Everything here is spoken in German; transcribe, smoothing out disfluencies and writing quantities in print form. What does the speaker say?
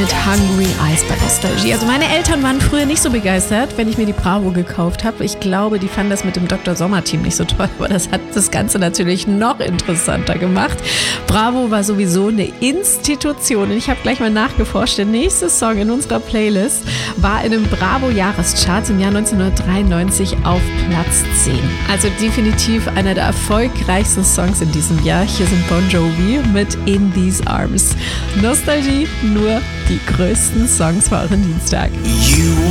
mit Hungry Eyes bei Nostalgie. Also meine Eltern waren früher nicht so begeistert, wenn ich mir die Bravo gekauft habe. Ich glaube, die fanden das mit dem Dr. Sommer-Team nicht so toll, aber das hat das Ganze natürlich noch interessanter gemacht. Bravo war sowieso eine Institution und ich habe gleich mal nachgeforscht. Der nächste Song in unserer Playlist war in den Bravo-Jahrescharts im Jahr 1993 auf Platz 10. Also definitiv einer der erfolgreichsten Songs in diesem Jahr. Hier sind Bon Jovi mit In These Arms. Nostalgie, nur die größten Songs für euren Dienstag. You